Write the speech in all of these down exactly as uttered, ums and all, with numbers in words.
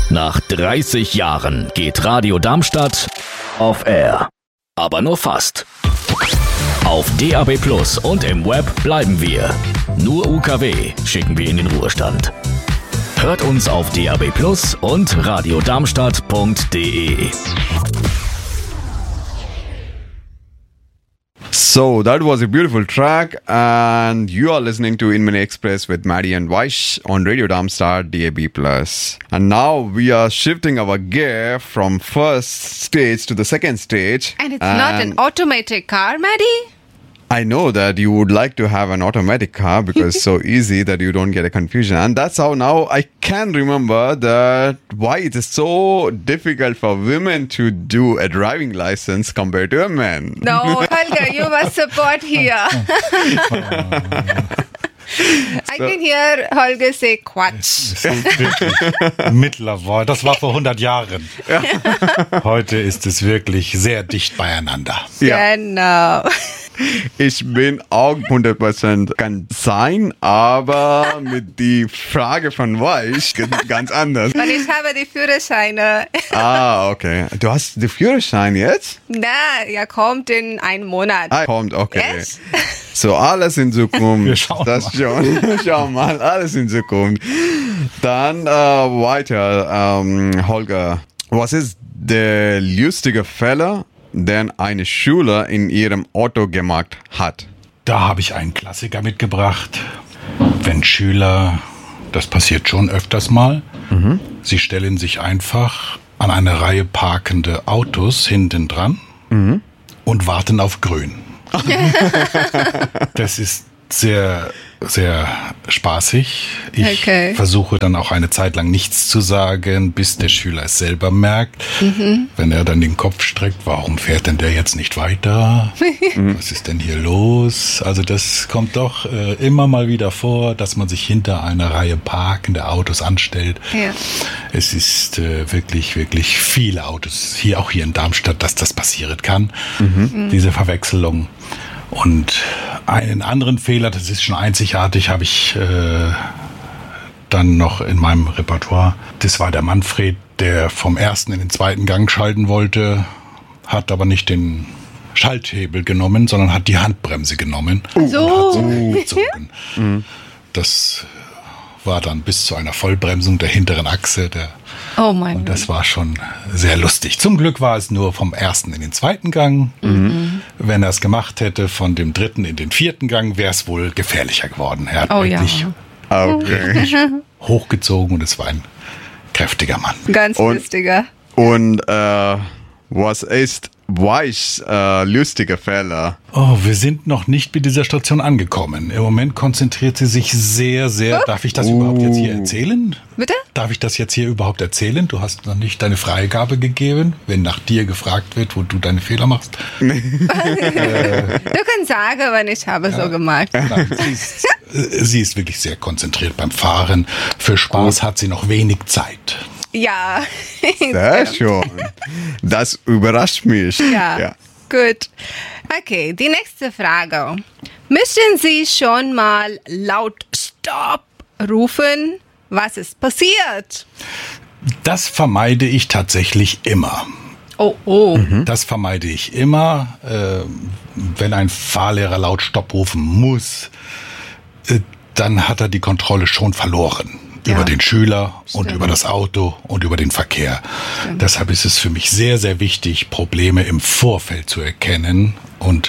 Nach dreißig Jahren geht Radio Darmstadt off air. Aber nur fast. Auf D A B Plus und im Web bleiben wir. Nur U K W schicken wir in den Ruhestand. Hört uns auf D A B Plus und radiodarmstadt punkt de. So that was a beautiful track, and you are listening to Inmini Express with Maddie and Vaish on Radio Darmstadt D A B Plus. And now we are shifting our gear from first stage to the second stage. And it's and not an automatic car, Maddie? I know that you would like to have an automatic car because it's so easy that you don't get a confusion. And that's how now I can remember that why it is so difficult for women to do a driving license compared to a man. No, Holger, you must support here. I can hear Holger say Quatsch. Mittlerweile, das war vor hundert Jahren. Ja. Heute ist es wirklich sehr dicht beieinander. Ja. Genau. Ich bin auch hundert Prozent kann sein, aber mit die Frage von Weich ganz anders. Und ich habe die Führerscheine. Ah, okay. Du hast den Führerschein jetzt? Na, er kommt in einem Monat. Ah, kommt, okay. Yes? So, alles in Zukunft. Wir schauen das mal. Schon. Schau mal, alles in Zukunft. Dann äh, weiter, ähm, Holger. Was ist der lustige Fälle, den eine Schüler in ihrem Auto gemacht hat? Da habe ich einen Klassiker mitgebracht. Wenn Schüler, das passiert schon öfters mal, mhm. sie stellen sich einfach an eine Reihe parkende Autos hinten dran mhm. und warten auf grün. Das ist sehr, sehr spaßig. Ich okay. versuche dann auch eine Zeit lang nichts zu sagen, bis der Schüler es selber merkt. Mhm. Wenn er dann den Kopf streckt, warum fährt denn der jetzt nicht weiter? Was ist denn hier los? Also das kommt doch äh, immer mal wieder vor, dass man sich hinter einer Reihe parkende Autos anstellt. Ja. Es ist äh, wirklich, wirklich viele Autos, hier auch hier in Darmstadt, dass das passieren kann. Mhm. Diese Verwechslung. Und einen anderen Fehler, das ist schon einzigartig, habe ich äh, dann noch in meinem Repertoire. Das war der Manfred, der vom ersten in den zweiten Gang schalten wollte, hat aber nicht den Schalthebel genommen, sondern hat die Handbremse genommen so. und hat so gezogen. Mhm. Das war dann bis zu einer Vollbremsung der hinteren Achse. Der, oh mein und das war schon sehr lustig. Zum Glück war es nur vom ersten in den zweiten Gang. Mhm. Wenn er es gemacht hätte, von dem dritten in den vierten Gang, wäre es wohl gefährlicher geworden. Er hat oh, wirklich ja. okay. hochgezogen und es war ein kräftiger Mann. Ganz und, lustiger. Und äh, was ist Weichs äh, lustige Fälle? Oh, wir sind noch nicht bei dieser Station angekommen. Im Moment konzentriert sie sich sehr, sehr... Oh. Darf ich das oh. überhaupt jetzt hier erzählen? Bitte? Darf ich das jetzt hier überhaupt erzählen? Du hast noch nicht deine Freigabe gegeben, wenn nach dir gefragt wird, wo du deine Fehler machst. äh, du kannst sagen, wenn ich habe ja. so gemacht. Nein, sie, ist, sie ist wirklich sehr konzentriert beim Fahren. Für Spaß hat sie noch wenig Zeit. Ja. Sehr schön. Das überrascht mich. Ja, ja, gut. Okay, die nächste Frage. Müssen Sie schon mal laut Stopp rufen? Was ist passiert? Das vermeide ich tatsächlich immer. Oh, oh. Mhm. Das vermeide ich immer. Äh, wenn ein Fahrlehrer laut Stopp rufen muss, äh, dann hat er die Kontrolle schon verloren. Ja. Über den Schüler Stimmt. und über das Auto und über den Verkehr. Stimmt. Deshalb ist es für mich sehr, sehr wichtig, Probleme im Vorfeld zu erkennen und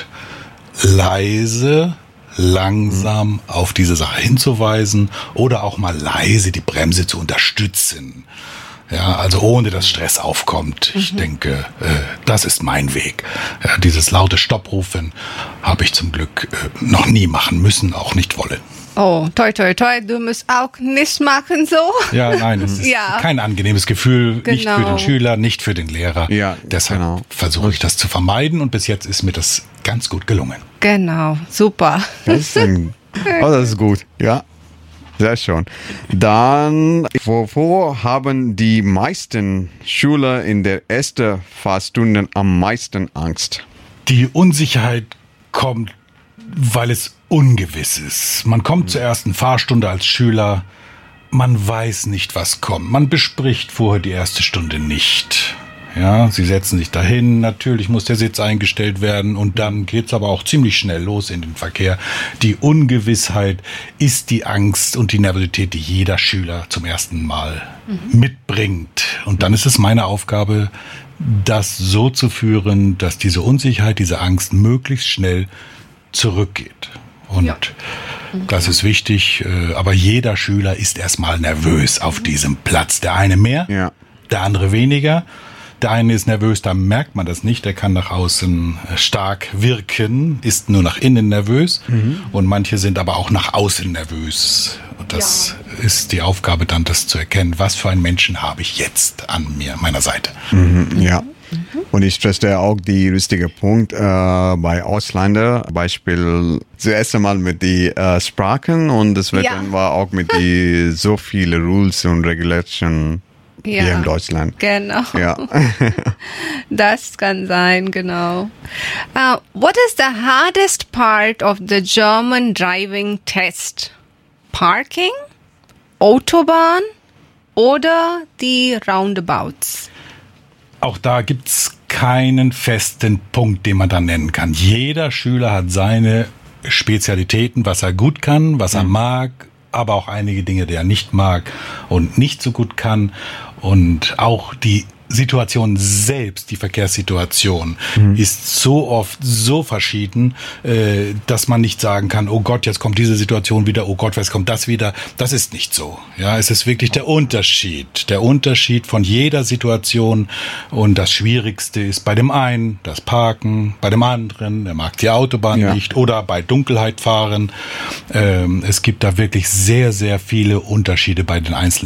leise, langsam mhm. auf diese Sache hinzuweisen oder auch mal leise die Bremse zu unterstützen. Ja, also ohne dass Stress aufkommt. Ich mhm. denke, äh, das ist mein Weg. Ja, dieses laute Stopprufen habe ich zum Glück äh, noch nie machen müssen, auch nicht wollen. Oh, toi, toi, toi, du musst auch nicht machen so. Ja, nein, es ist ja. kein angenehmes Gefühl, genau. nicht für den Schüler, nicht für den Lehrer. Ja, deshalb genau. versuche ich das zu vermeiden und bis jetzt ist mir das ganz gut gelungen. Genau, super. Das ist, ein, oh, das ist gut, ja. Sehr schön. Dann, wovor haben die meisten Schüler in der ersten Fahrstunde am meisten Angst? Die Unsicherheit kommt, weil es ungewiss ist. Man kommt zur ersten Fahrstunde als Schüler man weiß nicht, was kommt. Man bespricht vorher die erste Stunde nicht. Ja, sie setzen sich dahin, natürlich muss der Sitz eingestellt werden und dann geht's aber auch ziemlich schnell los in den Verkehr. Die Ungewissheit ist die Angst und die Nervosität, die jeder Schüler zum ersten Mal mhm. mitbringt. Und dann ist es meine Aufgabe, das so zu führen, dass diese Unsicherheit, diese Angst möglichst schnell zurückgeht. Und ja. das ist wichtig, aber jeder Schüler ist erstmal nervös auf diesem Platz. Der eine mehr, ja. der andere weniger. Der eine ist nervös, da merkt man das nicht. Der kann nach außen stark wirken, ist nur nach innen nervös. Mhm. Und manche sind aber auch nach außen nervös. Und das ja. ist die Aufgabe dann, das zu erkennen. Was für einen Menschen habe ich jetzt an mir, meiner Seite? Mhm, ja. Mhm. Und ich stresse auch die richtige Punkt äh, bei Ausländern. Beispiel zuerst einmal mit die äh, Sprachen und das wird ja. dann war auch mit die so viele Rules und Regulations. Ja, hier in Deutschland. Genau. Ja. Das kann sein, genau. Uh, what is the hardest part of the German driving test? Parking, Autobahn oder die Roundabouts? Auch da gibt's keinen festen Punkt, den man da nennen kann. Jeder Schüler hat seine Spezialitäten, was er gut kann, was er mhm. mag, aber auch einige Dinge, die er nicht mag und nicht so gut kann. Und auch die Situation selbst, die Verkehrssituation, mhm. ist so oft so verschieden, äh, dass man nicht sagen kann, oh Gott, jetzt kommt diese Situation wieder, oh Gott, jetzt kommt das wieder. Das ist nicht so. Ja, es ist wirklich der Unterschied. Der Unterschied von jeder Situation. Und das Schwierigste ist bei dem einen das Parken, bei dem anderen, der mag die Autobahn ja. nicht oder bei Dunkelheit fahren. Ähm, es gibt da wirklich sehr, sehr viele Unterschiede bei den einzelnen